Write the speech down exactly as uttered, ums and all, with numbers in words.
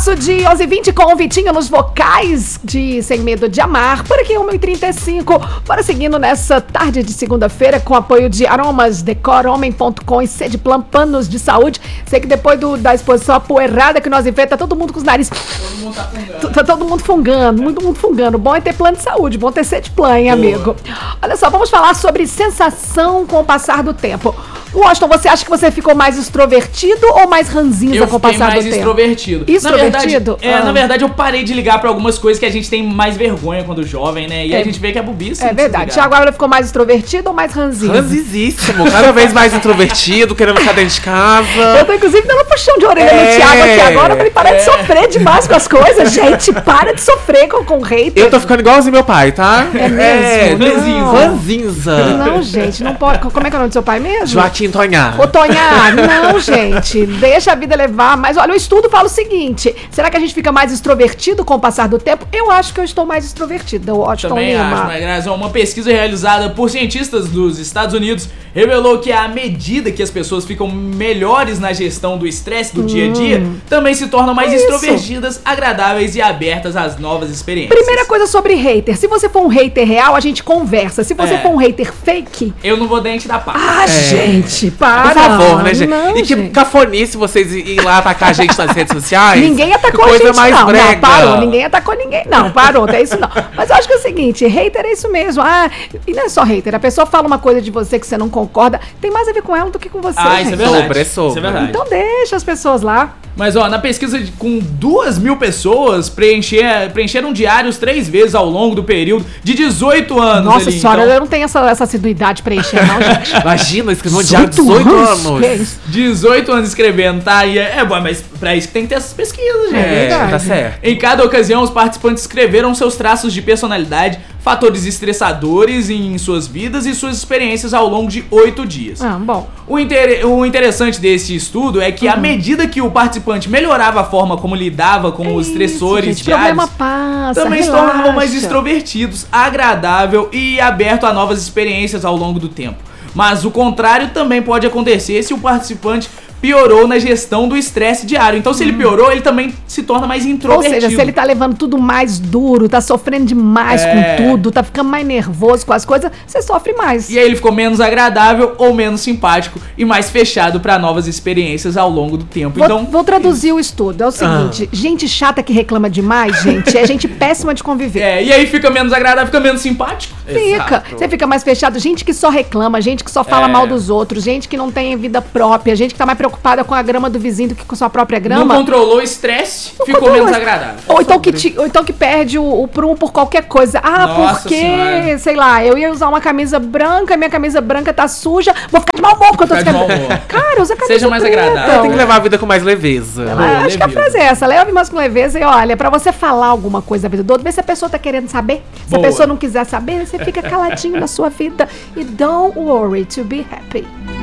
Passo de onze e vinte com o Vitinho nos vocais de Sem Medo de Amar. Por aqui, uma e trinta e cinco. Bora seguindo nessa tarde de segunda-feira com apoio de Aromas, Decor, Homem ponto com e Sede Plan, Planos de Saúde. Sei que depois do, da exposição apoeirada que nós enfrentamos, tá todo mundo com os narizes. Todo mundo tá fungando. Tá todo mundo fungando, todo mundo fungando. Bom é ter plano de saúde, bom ter Sede Plan, hein, amigo? Olha só, vamos falar sobre sensação com o passar do tempo. Washington, você acha que você ficou mais extrovertido ou mais ranzinza com o passar do tempo? Eu fiquei mais extrovertido. Extrovertido? Na verdade, é, ah. na verdade, eu parei de ligar pra algumas coisas que a gente tem mais vergonha quando jovem, né? E é, a gente vê que é bobice. É verdade. Thiago agora ficou mais extrovertido ou mais ranzinza? Ranzizíssimo. Cada vez mais introvertido, querendo ficar dentro de casa. Eu tô, inclusive, dando um puxão de orelha é, no Thiago aqui agora pra ele parar é. de sofrer demais com as coisas. Gente, para de sofrer com, com hater. Eu tô ficando igualzinho meu pai, tá? É mesmo? É, ranzinza. Ranzinza. Não, gente, não pode. Como é que é o nome do seu pai mesmo? Joaquim Tonhar. Tonhar, não, gente, deixa a vida levar. Mas olha, o estudo fala o seguinte: será que a gente fica mais extrovertido com o passar do tempo? Eu acho que eu estou mais extrovertida. Também acho, mas graças a uma pesquisa realizada por cientistas dos Estados Unidos revelou que à medida que as pessoas ficam melhores na gestão do estresse do hum. dia a dia, também se tornam mais é extrovertidas, agradáveis e abertas às novas experiências. Primeira coisa sobre hater: se você for um hater real, a gente conversa. Se você é. for um hater fake, eu não vou dente da pá. Ah, é. gente, para. Por favor, né, gente? Não, e que gente. cafonice vocês ir lá atacar a gente nas redes sociais. Ninguém atacou que a gente, mais não. Brega. Não, parou. Ninguém atacou ninguém. Não, parou. É isso não. Mas eu acho que é o seguinte: hater é isso mesmo. Ah, e não é só hater. A pessoa fala uma coisa de você que você não concorda, tem mais a ver com ela do que com você. Ah, isso é verdade. Sobre, é sobre. Isso é verdade. Então deixa as pessoas lá. Mas ó, na pesquisa de, com duas mil pessoas preencher, preencheram diários três vezes ao longo do período de dezoito anos. Nossa ali, senhora, então... eu não tenho essa, essa assiduidade preencher, não, gente. Imagina, escrever um diário de dezoito anos. dezoito anos escrevendo, tá? E é, é bom, mas pra isso que tem que ter essas pesquisas, gente. É, tá certo. Em cada ocasião, os participantes escreveram seus traços de personalidade, fatores estressadores em suas vidas e suas experiências ao longo de oito dias. Ah, bom. O, inter... o interessante desse estudo é que, uhum. à medida que o participante melhorava a forma como lidava com é os estressores isso, gente, diários, problema passa, também relaxa. se tornavam mais extrovertidos, agradável e aberto a novas experiências ao longo do tempo. Mas o contrário também pode acontecer se o participante piorou na gestão do estresse diário. Então, se ele piorou, ele também se torna mais introvertido. Ou seja, se ele tá levando tudo mais duro, tá sofrendo demais é... com tudo, tá ficando mais nervoso com as coisas, você sofre mais. E aí ele ficou menos agradável ou menos simpático e mais fechado para novas experiências ao longo do tempo. Vou, então, vou traduzir o estudo. É o seguinte, ah. gente chata que reclama demais, gente, é gente péssima de conviver. É, e aí fica menos agradável, fica menos simpático. Fica. Exato. Você fica mais fechado. Gente que só reclama, gente que só fala é. mal dos outros, gente que não tem vida própria, gente que tá mais preocupada com a grama do vizinho do que com sua própria grama. Não controlou o estresse, ficou controlou. menos agradável. Ou então, que te, ou então que perde o, o prumo por qualquer coisa. Ah, Nossa porque, senhora. sei lá, eu ia usar uma camisa branca, minha camisa branca tá suja, vou ficar de mau humor porque eu tô ficando... Cara, usa a camisa Seja mais preta. agradável. Tem que levar a vida com mais leveza. Ah, acho leveza. que a frase é essa, leve mais com leveza e olha, pra você falar alguma coisa da vida do outro, vê se a pessoa tá querendo saber. Se Boa. a pessoa não quiser saber, você fica caladinho na sua vida. E don't worry to be happy.